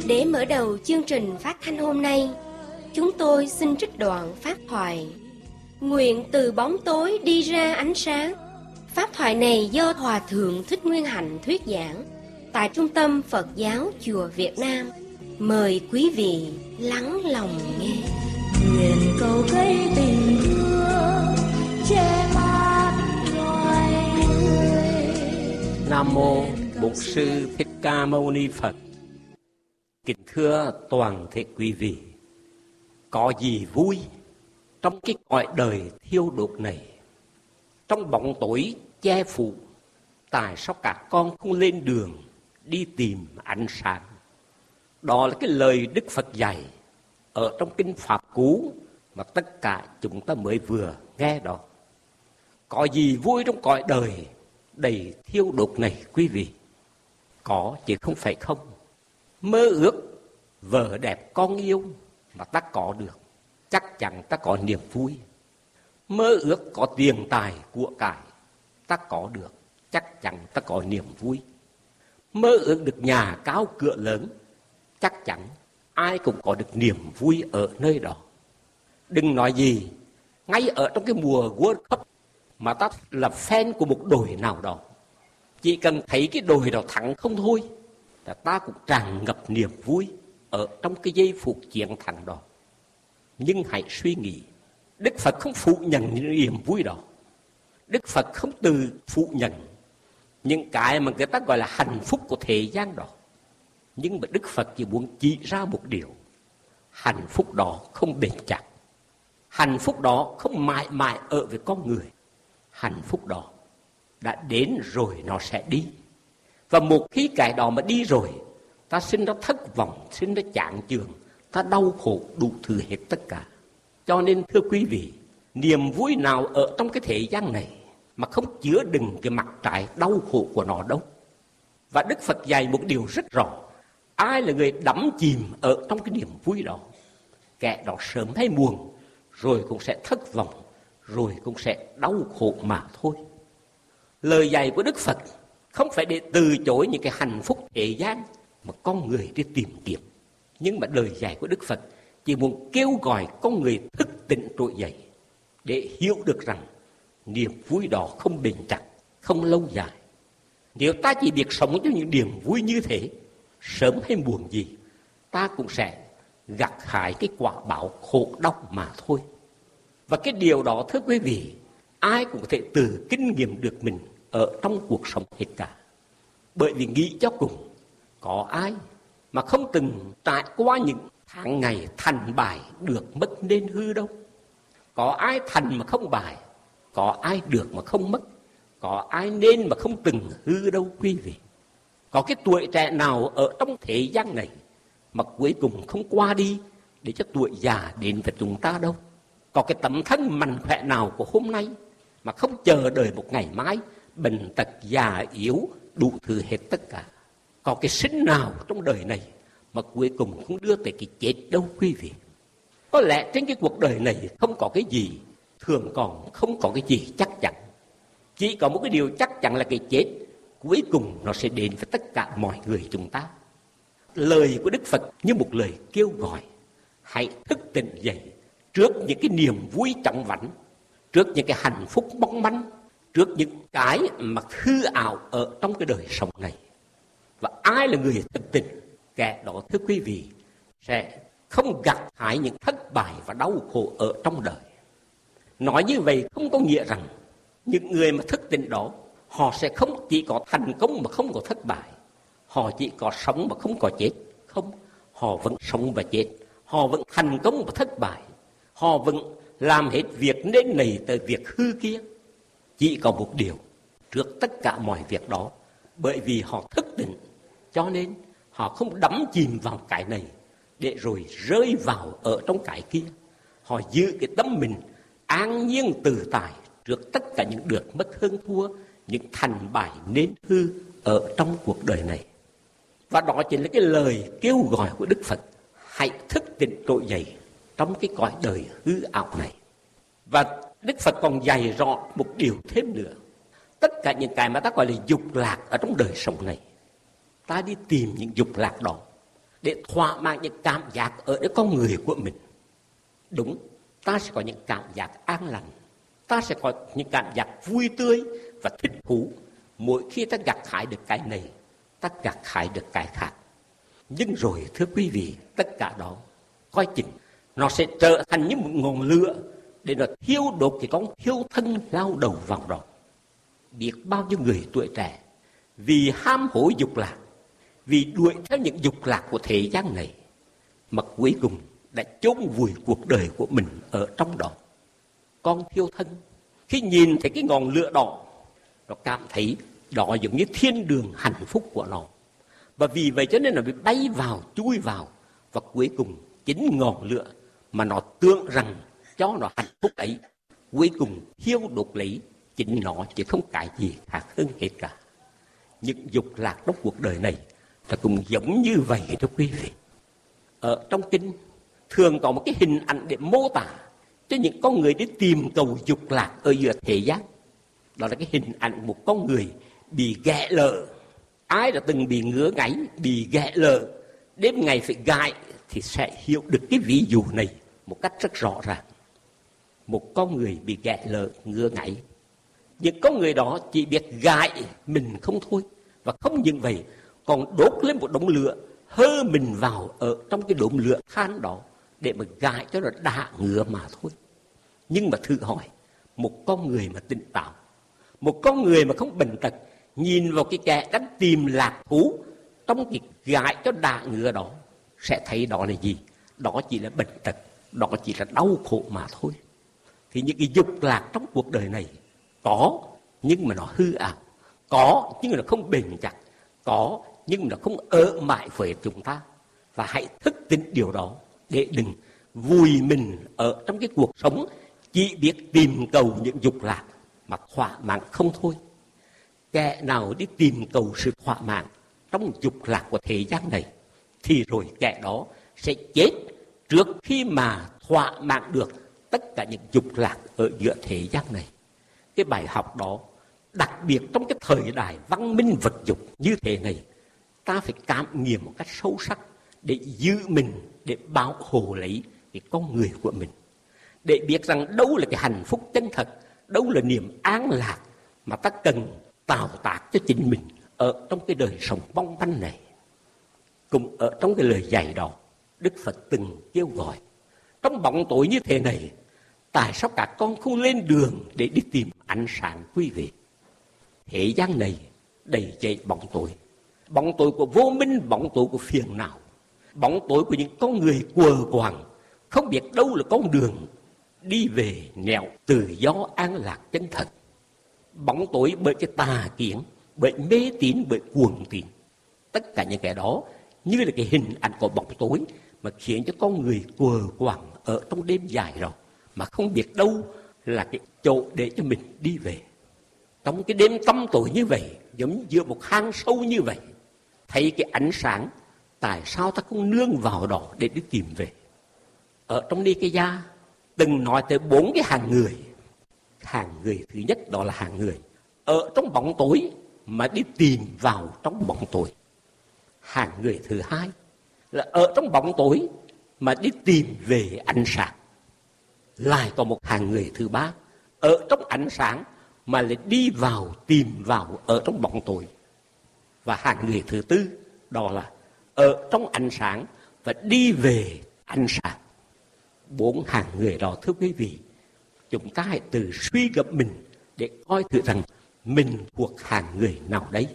Để mở đầu chương trình phát thanh hôm nay, chúng tôi xin trích đoạn pháp thoại Nguyện từ bóng tối đi ra ánh sáng. Pháp thoại này do Hòa Thượng Thích Nguyên Hạnh thuyết giảng tại Trung tâm Phật giáo Chùa Việt Nam. Mời quý vị lắng lòng nghe. Nguyện cầu cây tình thương che mát loài người. Nam mô Bổn Sư Thích Ca Mâu Ni Phật. Kính thưa toàn thể quý vị, có gì vui trong cái cõi đời thiêu đốt này? Trong bóng tối che phủ, tại sao các con không lên đường đi tìm ánh sáng? Đó là cái lời Đức Phật dạy ở trong kinh Pháp Cú mà tất cả chúng ta mới vừa nghe đó. Có gì vui trong cõi đời đầy thiêu đốt này quý vị? Có chứ không phải không. Mơ ước vợ đẹp con yêu mà ta có được, chắc chắn ta có niềm vui. Mơ ước có tiền tài của cải, ta có được, chắc chắn ta có niềm vui. Mơ ước được nhà cao cửa lớn, chắc chắn ai cũng có được niềm vui ở nơi đó. Đừng nói gì, ngay ở trong cái mùa World Cup mà ta là fan của một đội nào đó, chỉ cần thấy cái đội đó thắng không thôi là ta cũng tràn ngập niềm vui ở trong cái giây phút chiến thắng đó. Nhưng hãy suy nghĩ, Đức Phật không phủ nhận những niềm vui đó. Đức Phật không từ phủ nhận những cái mà người ta gọi là hạnh phúc của thế gian đó. Nhưng mà Đức Phật chỉ muốn chỉ ra một điều: hạnh phúc đó không bền chặt, hạnh phúc đó không mãi mãi ở với con người. Hạnh phúc đó đã đến rồi nó sẽ đi. Và một khi cái đó mà đi rồi, ta sinh ra thất vọng, sinh ra chán chường, ta đau khổ đủ thứ hết tất cả. Cho nên thưa quý vị, niềm vui nào ở trong cái thế gian này mà không chứa đựng cái mặt trái đau khổ của nó đâu. Và Đức Phật dạy một điều rất rõ: ai là người đắm chìm ở trong cái niềm vui đó, kẻ đó sớm hay muộn rồi cũng sẽ thất vọng, rồi cũng sẽ đau khổ mà thôi. Lời dạy của Đức Phật không phải để từ chối những cái hạnh phúc thế gian mà con người đi tìm kiếm. Nhưng mà lời dạy của Đức Phật chỉ muốn kêu gọi con người thức tỉnh trỗi dậy để hiểu được rằng niềm vui đó không bền chặt, không lâu dài. Nếu ta chỉ biết sống cho những niềm vui như thế, sớm hay muộn gì ta cũng sẽ gặt hái cái quả báo khổ đau mà thôi. Và cái điều đó thưa quý vị, ai cũng có thể từ kinh nghiệm được mình ở trong cuộc sống hết cả. Bởi vì nghĩ cho cùng, có ai mà không từng trải qua những tháng ngày thành bại được mất nên hư đâu. Có ai thành mà không bại, có ai được mà không mất, có ai nên mà không từng hư đâu quý vị. Có cái tuổi trẻ nào ở trong thế gian này mà cuối cùng không qua đi để cho tuổi già đến với chúng ta đâu. Có cái tấm thân mạnh khỏe nào của hôm nay mà không chờ đợi một ngày mai bệnh tật già yếu đủ thứ hết tất cả. Có cái sinh nào trong đời này mà cuối cùng không đưa tới cái chết đâu quý vị. Có lẽ trên cái cuộc đời này không có cái gì thường, còn không có cái gì chắc chắn. Chỉ có một cái điều chắc chắn là cái chết cuối cùng nó sẽ đến với tất cả mọi người chúng ta. Lời của Đức Phật như một lời kêu gọi: hãy thức tỉnh dậy trước những cái niềm vui chóng vánh, trước những cái hạnh phúc mong manh, trước những cái mà hư ảo ở trong cái đời sống này. Và ai là người thức tỉnh, kẻ đó thưa quý vị sẽ không gặt hái những thất bại và đau khổ ở trong đời. Nói như vậy không có nghĩa rằng những người mà thức tỉnh đó họ sẽ không chỉ có thành công mà không có thất bại, họ chỉ có sống mà không có chết. Không, họ vẫn sống và chết, họ vẫn thành công và thất bại, họ vẫn làm hết việc nên này tới việc hư kia. Chỉ có một điều, trước tất cả mọi việc đó, bởi vì họ thức tỉnh, cho nên họ không đắm chìm vào cái này để rồi rơi vào ở trong cái kia. Họ giữ cái tâm mình an nhiên tự tại trước tất cả những được mất hơn thua, những thành bại nên hư ở trong cuộc đời này. Và đó chính là cái lời kêu gọi của Đức Phật: hãy thức tỉnh trỗi dậy trong cái cõi đời hư ảo này. Và Đức Phật còn dạy rõ một điều thêm nữa: tất cả những cái mà ta gọi là dục lạc ở trong đời sống này, ta đi tìm những dục lạc đó để thỏa mãn những cảm giác ở nơi con người của mình. Đúng, ta sẽ có những cảm giác an lành, ta sẽ có những cảm giác vui tươi và thích thú mỗi khi ta gặt hái được cái này, ta gặt hái được cái khác. Nhưng rồi thưa quý vị, tất cả đó coi chừng nó sẽ trở thành như một ngọn lửa để nó thiêu đốt cái con thiêu thân lao đầu vào đó. Biết bao nhiêu người tuổi trẻ vì ham hối dục lạc, vì đuổi theo những dục lạc của thế gian này mà cuối cùng đã chôn vùi cuộc đời của mình ở trong đó. Con thiêu thân khi nhìn thấy cái ngọn lửa đỏ, nó cảm thấy đó giống như thiên đường hạnh phúc của nó. Và vì vậy cho nên nó bị bay vào, chui vào, và cuối cùng chính ngọn lửa mà nó tưởng rằng cho nó hạnh phúc ấy, cuối cùng thiêu đốt lấy chính nó, chứ không cái gì khác hơn hết cả. Những dục lạc trong cuộc đời này nó cũng giống như vậy thưa quý vị. Ở trong kinh thường có một cái hình ảnh để mô tả cho những con người đi tìm cầu dục lạc ở giữa thế gian. Đó là cái hình ảnh một con người bị ghẻ lợ. Ai đã từng bị ngứa ngáy, bị ghẻ lợ, đêm ngày phải gãi thì sẽ hiểu được cái ví dụ này một cách rất rõ ràng. Một con người bị ghẻ lợ, ngứa ngáy, những con người đó chỉ biết gãi mình không thôi. Và không những vậy, còn đốt lên một đống lửa, hơ mình vào ở trong cái đống lửa than đó để mà gãi cho nó đạ ngứa mà thôi. Nhưng mà thử hỏi, một con người mà tỉnh táo, một con người mà không bệnh tật, nhìn vào cái kẻ đang tìm lạc thú trong cái gãi cho đạ ngứa đó, sẽ thấy đó là gì? Đó chỉ là bệnh tật, đó chỉ là đau khổ mà thôi. Thì những cái dục lạc trong cuộc đời này có, nhưng mà nó hư ảo. Có, nhưng mà nó không bền chặt. Có, nhưng mà nó không ở mãi với chúng ta. Và hãy thức tỉnh điều đó để đừng vùi mình ở trong cái cuộc sống chỉ biết tìm cầu những dục lạc mà thỏa mãn không thôi. Kẻ nào đi tìm cầu sự thỏa mãn trong dục lạc của thế gian này thì rồi kẻ đó sẽ chết trước khi mà thỏa mãn được tất cả những dục lạc ở giữa thế gian này. Cái bài học đó, đặc biệt trong cái thời đại văn minh vật dục như thế này, ta phải cảm nghiệm một cách sâu sắc để giữ mình, để bảo hộ lấy cái con người của mình, để biết rằng đâu là cái hạnh phúc chân thật, đâu là niềm an lạc mà ta cần tạo tác cho chính mình ở trong cái đời sống mong manh này. Cùng ở trong cái lời dạy đó, Đức Phật từng kêu gọi, trong bóng tối như thế này, tại sao các con không lên đường để đi tìm ánh sáng quý vị? Thế gian này đầy dẫy bóng tối của vô minh, bóng tối của phiền não, bóng tối của những con người quờ quàng, không biết đâu là con đường đi về nẻo tự do an lạc chân thật. Bóng tối bởi cái tà kiến, bởi mê tín, bởi cuồng tín. Tất cả những cái đó như là cái hình ảnh của bóng tối mà khiến cho con người quờ quàng ở trong đêm dài rồi, mà không biết đâu là cái chỗ để cho mình đi về. Trong cái đêm tăm tối như vậy, giống giữa một hang sâu như vậy, thấy cái ánh sáng, tại sao ta không nương vào đó để đi tìm về? Ở trong Nikaya từng nói tới 4 cái hàng người. Hàng người thứ nhất đó là hàng người ở trong bóng tối mà đi tìm vào trong bóng tối. Hàng người thứ hai là ở trong bóng tối mà đi tìm về ánh sáng. Lại có một hàng người thứ ba ở trong ánh sáng mà lại đi vào, tìm vào ở trong bóng tối. Và hàng người thứ tư đó là ở trong ánh sáng và đi về ánh sáng. 4 hàng người đó thưa quý vị, chúng ta hãy tự suy gẫm mình để coi thử rằng mình thuộc hàng người nào đấy.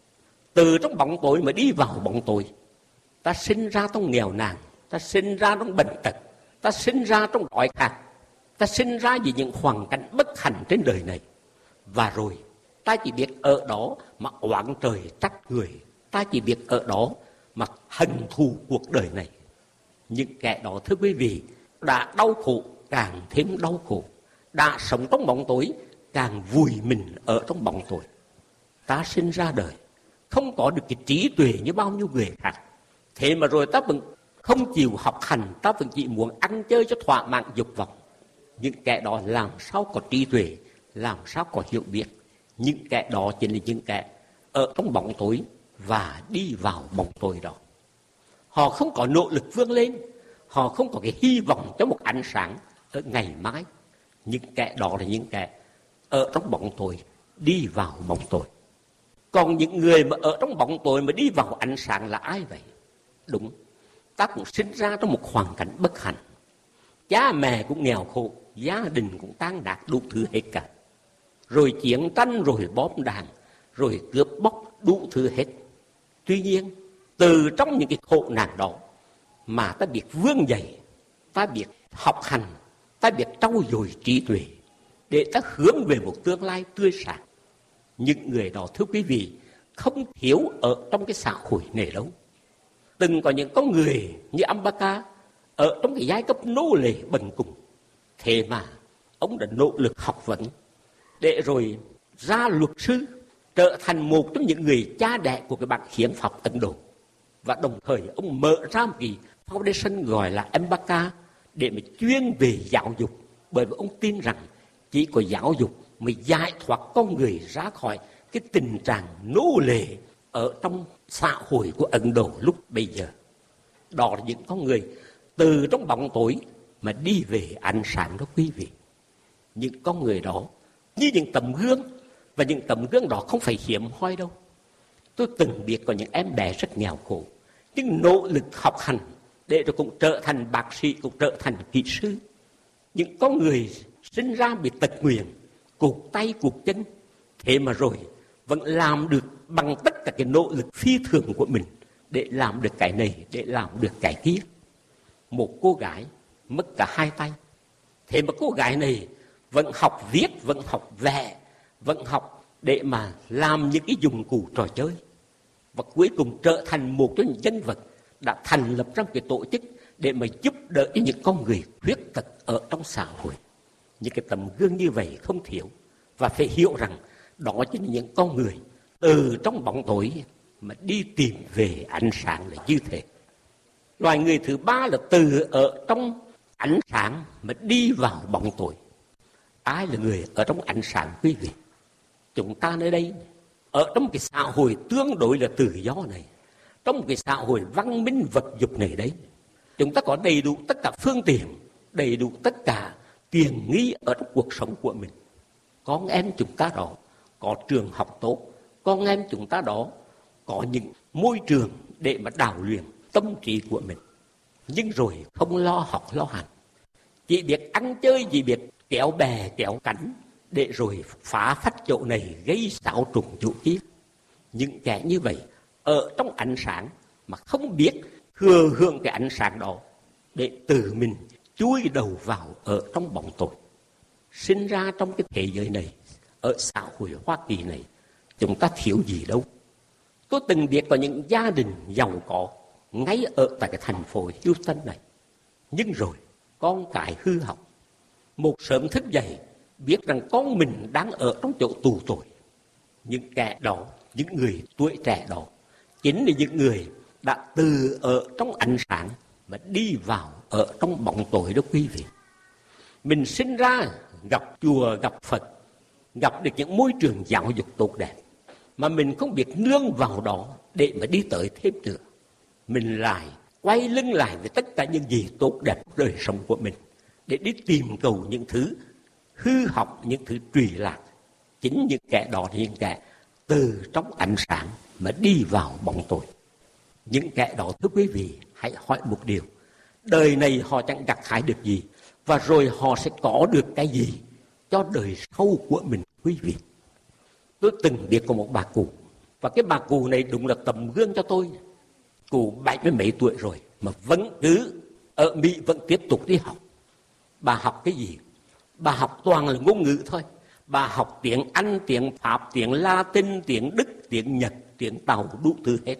Từ trong bóng tối mà đi vào bóng tối, ta sinh ra trong nghèo nàn, ta sinh ra trong bệnh tật, ta sinh ra trong đói khát, ta sinh ra vì những hoàn cảnh bất hạnh trên đời này. Và rồi ta chỉ biết ở đó mà oán trời trách người, ta chỉ biết ở đó mà hận thù cuộc đời này. Những kẻ đó thưa quý vị đã đau khổ càng thêm đau khổ, đã sống trong bóng tối càng vùi mình ở trong bóng tối. Ta sinh ra đời không có được cái trí tuệ như bao nhiêu người khác, thế mà rồi ta vẫn không chịu học hành, ta vẫn chỉ muốn ăn chơi cho thỏa mãn dục vọng. Những kẻ đó làm sao có trí tuệ, làm sao có hiểu biết? Những kẻ đó chính là những kẻ ở trong bóng tối và đi vào bóng tối đó. Họ không có nỗ lực vươn lên, họ không có cái hy vọng cho một ánh sáng ở ngày mai. Những kẻ đó là những kẻ ở trong bóng tối, đi vào bóng tối. Còn những người mà ở trong bóng tối mà đi vào ánh sáng là ai vậy? Đúng, ta cũng sinh ra trong một hoàn cảnh bất hạnh. Cha mẹ cũng nghèo khổ, gia đình cũng tan nát đủ thứ hết cả. Rồi chiến tranh, rồi bom đạn, rồi cướp bóc đủ thứ hết. Tuy nhiên, từ trong những cái khổ nạn đó mà ta biết vươn dậy, ta biết học hành, ta biết trau dồi trí tuệ để ta hướng về một tương lai tươi sáng. Những người đó, thưa quý vị, không thiếu ở trong cái xã hội này đâu. Từng có những con người như Ambaka ở trong cái giai cấp nô lệ bần cùng, thế mà ông đã nỗ lực học vấn để rồi ra luật sư, trở thành một trong những người cha đẻ của cái bản hiến pháp Ấn Độ. Và đồng thời ông mở ra một cái foundation gọi là Ambaka để mà chuyên về giáo dục, bởi vì ông tin rằng chỉ có giáo dục mới giải thoát con người ra khỏi cái tình trạng nô lệ ở trong xã hội của Ấn Độ lúc bây giờ. Đó là những con người từ trong bóng tối mà đi về ánh sáng đó quý vị. Những con người đó như những tấm gương, và những tấm gương đó không phải hiếm hoi đâu. Tôi từng biết có những em bé rất nghèo khổ, nhưng nỗ lực học hành để rồi cũng trở thành bác sĩ, cũng trở thành kỹ sư. Những con người sinh ra bị tật nguyền, cụt tay cụt chân, thế mà rồi vẫn làm được bằng tất cả cái nỗ lực phi thường của mình để làm được cái này, để làm được cái kia. Một cô gái mất cả hai tay, thế mà cô gái này vẫn học viết, vẫn học vẽ, vẫn học để mà làm những cái dụng cụ trò chơi. Và cuối cùng trở thành một trong những nhân vật đã thành lập ra một cái tổ chức để mà giúp đỡ những con người khuyết tật ở trong xã hội. Những cái tấm gương như vậy không thiếu, và phải hiểu rằng đó chính là những con người từ trong bóng tối mà đi tìm về ánh sáng là như thế. Loài người thứ ba là từ ở trong ánh sáng mà đi vào bóng tối. Ai là người ở trong ánh sáng quý vị? Chúng ta nơi đây, ở trong cái xã hội tương đối là tự do này, trong một cái xã hội văn minh vật dục này đấy, chúng ta có đầy đủ tất cả phương tiện, đầy đủ tất cả tiền nghi ở trong cuộc sống của mình. Con em chúng ta đó có trường học tốt, con em chúng ta đó có những môi trường để mà đào luyện tâm trí của mình. Nhưng rồi không lo học lo hành, chỉ biết ăn chơi, chỉ biết kéo bè kéo cánh để rồi phá phách chỗ này, gây xáo trùng chỗ kia. Những kẻ như vậy ở trong ánh sáng mà không biết thừa hưởng cái ánh sáng đó để tự mình chui đầu vào ở trong bóng tối. Sinh ra trong cái thế giới này, ở xã hội Hoa Kỳ này, chúng ta thiếu gì đâu. Tôi từng biết có những gia đình giàu có ngay ở tại cái thành phố Houston này, nhưng rồi con cái hư hỏng. Một sớm thức dậy biết rằng con mình đang ở trong chỗ tù tội. Những kẻ đó, những người tuổi trẻ đó, chính là những người đã từ ở trong ánh sáng mà đi vào ở trong bóng tối đó quý vị. Mình sinh ra gặp chùa, gặp Phật, gặp được những môi trường giáo dục tốt đẹp, mà mình không biết nương vào đó để mà đi tới thêm nữa. Mình lại quay lưng lại với tất cả những gì tốt đẹp đời sống của mình để đi tìm cầu những thứ hư học, những thứ trụy lạc. Chính những kẻ đó là những kẻ từ trong ánh sáng mà đi vào bóng tối. Những kẻ đó, thưa quý vị, hãy hỏi một điều: đời này họ chẳng gặt hái được gì, và rồi họ sẽ có được cái gì cho đời sau của mình quý vị? Tôi từng biết có một bà cụ, và cái bà cụ này đúng là tấm gương cho tôi. Cụ 70 mấy tuổi rồi mà vẫn cứ ở Mỹ vẫn tiếp tục đi học. Bà học cái gì? Bà học toàn là ngôn ngữ thôi. Bà học tiếng Anh, tiếng Pháp, tiếng Latin, tiếng Đức, tiếng Nhật, tiếng Tàu, đủ thứ hết.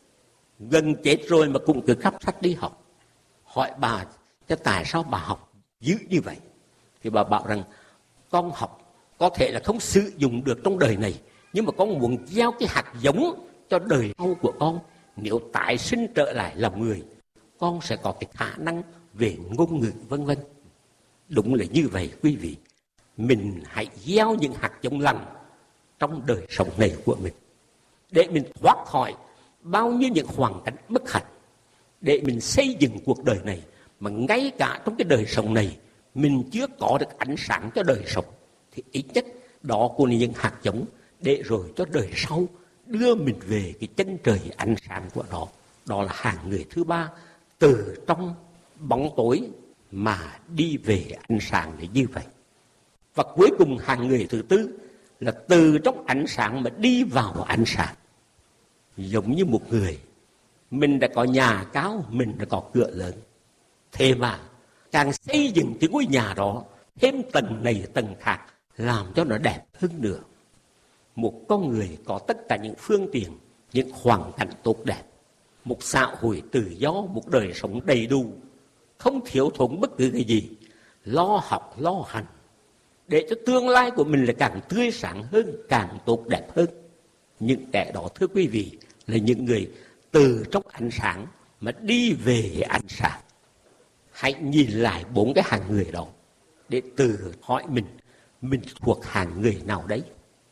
Gần chết rồi mà cũng cứ khắp sách đi học. Hỏi bà, chứ tại sao bà học dữ như vậy? Thì bà bảo rằng, con học có thể là không sử dụng được trong đời này, nhưng mà con muốn gieo cái hạt giống cho đời sau của con. Nếu tái sinh trở lại làm người, con sẽ có cái khả năng về ngôn ngữ vân vân. Đúng là như vậy quý vị. Mình hãy gieo những hạt giống lành trong đời sống này của mình, để mình thoát khỏi bao nhiêu những hoàn cảnh bất hạnh, để mình xây dựng cuộc đời này, mà ngay cả trong cái đời sống này mình chưa có được ánh sáng cho đời sống, thì ít nhất đó cũng là những hạt giống để rồi cho đời sau đưa mình về cái chân trời ánh sáng của nó. Đó là hàng người thứ ba, từ trong bóng tối mà đi về ánh sáng để như vậy. Và cuối cùng hàng người thứ tư là từ trong ánh sáng mà đi vào ánh sáng. Giống như một người, mình đã có nhà cao, mình đã có cửa lớn, thế mà càng xây dựng cái ngôi nhà đó thêm tầng này tầng khác, làm cho nó đẹp hơn nữa. Một con người có tất cả những phương tiện, những hoàn cảnh tốt đẹp, một xã hội tự do, một đời sống đầy đủ, không thiếu thốn bất cứ cái gì, lo học lo hành, để cho tương lai của mình là càng tươi sáng hơn, càng tốt đẹp hơn. Những kẻ đó, thưa quý vị, là những người từ trong ánh sáng mà đi về ánh sáng. Hãy nhìn lại 4 cái hàng người đó để tự hỏi mình thuộc hàng người nào đấy.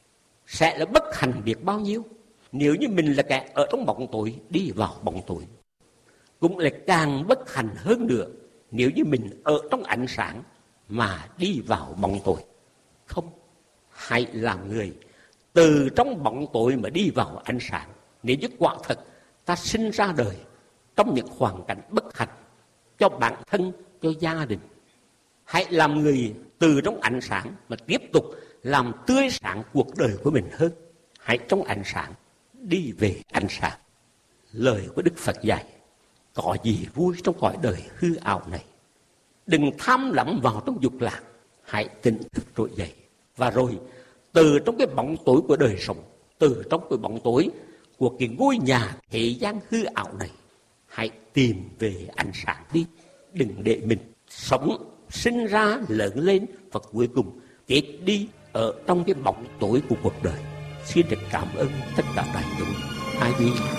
Sẽ là bất hạnh biết bao nhiêu nếu như mình là kẻ ở trong bóng tối đi vào bóng tối. Cũng là càng bất hạnh hơn nữa nếu như mình ở trong ánh sáng mà đi vào bóng tối. Không, hãy làm người từ trong bóng tối mà đi vào ánh sáng. Nếu như quả thật ta sinh ra đời trong những hoàn cảnh bất hạnh cho bản thân, cho gia đình, hãy làm người từ trong ánh sáng mà tiếp tục làm tươi sáng cuộc đời của mình hơn. Hãy trong ánh sáng đi về ánh sáng. Lời của Đức Phật dạy, có gì vui trong cõi đời hư ảo này. Đừng tham lắm vào trong dục lạc, hãy tỉnh thức trỗi dậy. Và rồi từ trong cái bóng tối của đời sống, từ trong cái bóng tối của cái ngôi nhà thế gian hư ảo này, hãy tìm về ánh sáng đi. Đừng để mình sống, sinh ra, lớn lên và cuối cùng chết đi ở trong cái bóng tối của cuộc đời. Xin được cảm ơn tất cả đại chúng. Ai biết